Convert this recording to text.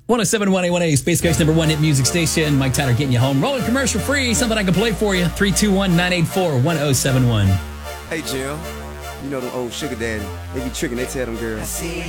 1071 A1A, Space Coast number one hit music station. Mike Tyler getting you home. Rolling commercial free. Something I can play for you. 321-984-1071. Hey, Jim. You know them old sugar daddy. They be tricking. They tell them girls.